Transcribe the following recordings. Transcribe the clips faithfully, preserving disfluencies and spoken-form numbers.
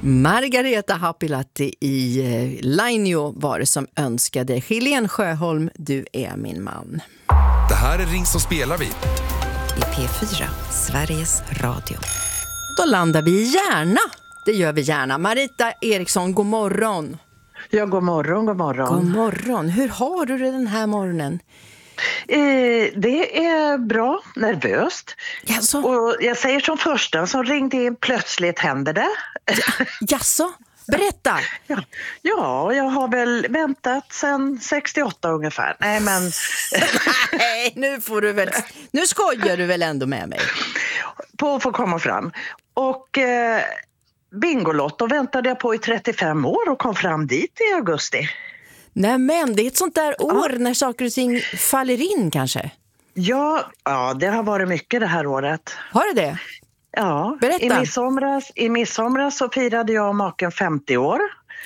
Margareta Happilahti i eh, Lainio var det som önskade. Helene Sjöholm, du är min man. Det här är Ring så spelar vi. I P fyra, Sveriges Radio. Då landar vi i Järna. Det gör vi gärna. Marita Eriksson, god morgon. Ja, god morgon, god morgon. God morgon. Hur har du det den här morgonen? Eh, det är bra, nervöst. Jaså? Och jag säger som första som ringde in, plötsligt händer det. Jaså? Berätta. Ja, ja, jag har väl väntat sedan sextioåtta ungefär. Nej, men... Nej, nu får du väl... Nu skojar du väl ändå med mig? På att få komma fram. Och eh, Bingolotto väntade jag på i trettiofem år och kom fram dit i augusti. Nej, men det är ett sånt där år ja. När saker och ting faller in kanske. Ja, ja, det har varit mycket det här året. Har det det? Ja, berätta. I midsomras, i midsomras så firade jag och maken femtio år.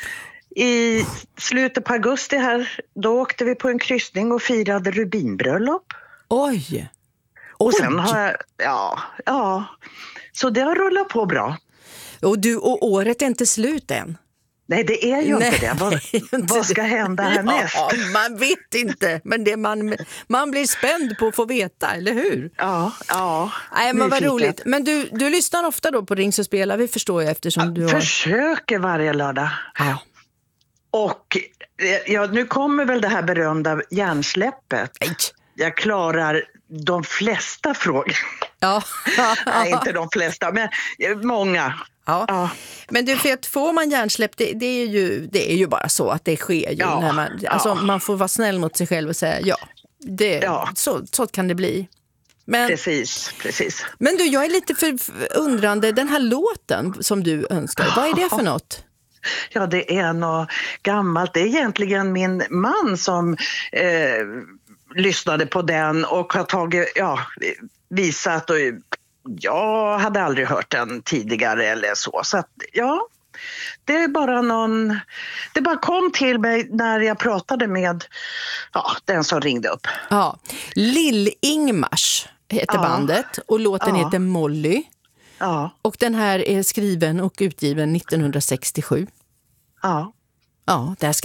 I slutet på augusti här, då åkte vi på en kryssning och firade rubinbröllop. Oj! Och Oj. sen har jag, ja, ja, så det har rullat på bra. Och, du, och året är inte slut än? Nej, det är ju Nej, inte det. Vad, inte vad ska det. hända härnäst? Ja, man vet inte, men det man, man blir spänd på att få veta, eller hur? Ja, ja. Nej, men vad nyfiket. roligt. Men du, du lyssnar ofta då på Ring så spelar vi, förstår jag, eftersom Ja, du har... försöker varje lördag. Ja. Och ja, nu kommer väl det här berömda hjärnsläppet. Nej. Jag klarar de flesta frågor. Ja. Nej, inte de flesta, men många. Ja. Ja. Men du vet, får man hjärnsläpp, det, det, är ju, det är ju bara så att det sker ju. Ja. När man, alltså, Ja. man får vara snäll mot sig själv och säga ja, det, Ja. Så, så kan det bli. Men, Precis, precis. men du, jag är lite för undrande, den här låten som du önskar, vad är det för något? Ja, det är något gammalt. Det är egentligen min man som eh, lyssnade på den och har tagit, ja, visat, och jag hade aldrig hört den tidigare eller så. Så att, ja, det är bara någon, det bara kom till mig när jag pratade med ja, den som ringde upp. Ja, Lill-Ingmars heter Ja. bandet och låten Ja. heter Molly. Ja, Och den här är skriven och utgiven nittonhundrasextiosju. ja. Ja, där ska